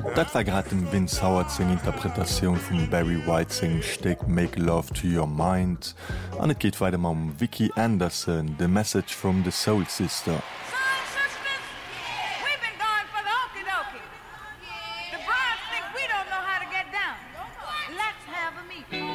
Dat war grad dem Vince Howard seg Interpretationun vum Barry White seg Steck „Make Love to Your Mind. An et geht weiter am Vicky Anderson, The Message from the Soul Sister. Me.